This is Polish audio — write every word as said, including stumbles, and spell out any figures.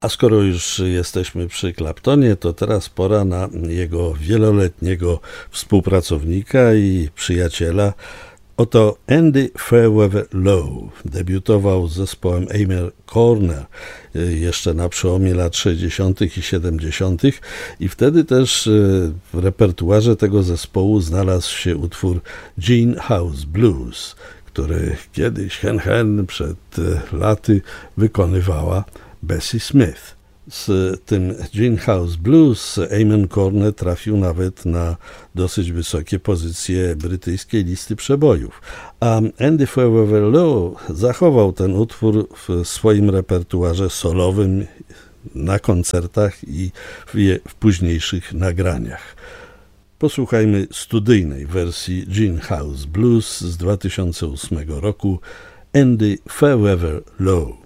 A skoro już jesteśmy przy Claptonie, to teraz pora na jego wieloletniego współpracownika i przyjaciela. Oto Andy Fairweather Low debiutował z zespołem Amen Corner jeszcze na przełomie lat sześćdziesiątych i siedemdziesiątych i wtedy też w repertuarze tego zespołu znalazł się utwór Gin House Blues, który kiedyś hen hen przed laty wykonywała Bessie Smith. Z tym Gin House Blues Amen Corner trafił nawet na dosyć wysokie pozycje brytyjskiej listy przebojów, a Andy Fairweather Low zachował ten utwór w swoim repertuarze solowym na koncertach i w, w późniejszych nagraniach. Posłuchajmy studyjnej wersji Gin House Blues z dwa tysiące ósmego roku Andy Fairweather Low.